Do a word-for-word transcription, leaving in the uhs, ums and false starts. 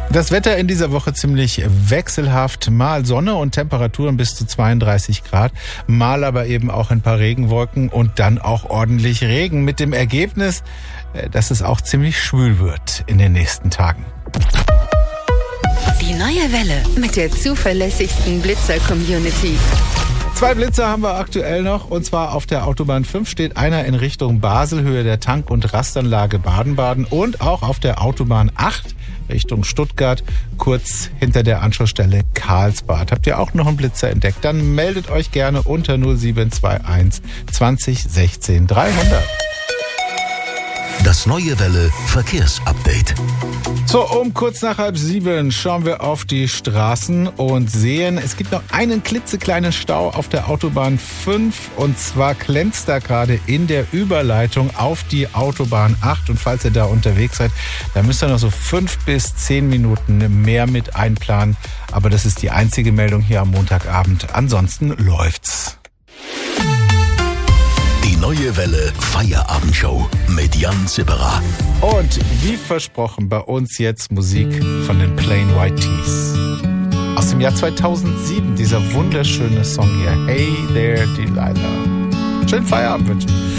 Das Wetter in dieser Woche ziemlich wechselhaft. Mal Sonne und Temperaturen bis zu zweiunddreißig Grad, mal aber eben auch ein paar Regenwolken und dann auch ordentlich Regen. Mit dem Ergebnis, dass es auch ziemlich schwül wird in den nächsten Tagen. Die neue Welle mit der zuverlässigsten Blitzer-Community. Zwei Blitzer haben wir aktuell noch, und zwar auf der Autobahn fünf steht einer in Richtung Basel, Höhe der Tank- und Rastanlage Baden-Baden, und auch auf der Autobahn acht Richtung Stuttgart, kurz hinter der Anschlussstelle Karlsbad. Habt ihr auch noch einen Blitzer entdeckt? Dann meldet euch gerne unter null sieben zwei eins zwanzig sechzehn dreihundert. Das neue Welle Verkehrsupdate. So, um kurz nach halb sieben schauen wir auf die Straßen und sehen, es gibt noch einen klitzekleinen Stau auf der Autobahn fünf, und zwar glänzt da gerade in der Überleitung auf die Autobahn acht, und falls ihr da unterwegs seid, dann müsst ihr noch so fünf bis zehn Minuten mehr mit einplanen, aber das ist die einzige Meldung hier am Montagabend. Ansonsten läuft's. Die neue Welle Feierabendshow mit Jan Zipperer. Und wie versprochen, bei uns jetzt Musik von den Plain White T's. Aus dem Jahr zweitausendsieben, dieser wunderschöne Song hier. Hey there, Delilah. Schönen Feierabend wünschen.